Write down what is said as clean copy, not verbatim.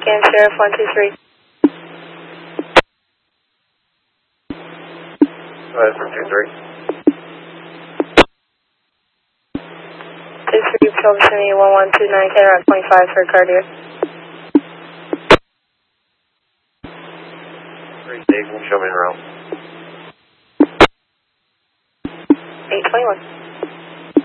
Scan Sheriff 123. 123. 23 Patrol Vicinity 1129, Route 25 for cardiac. 3 Dave, show me around. 821.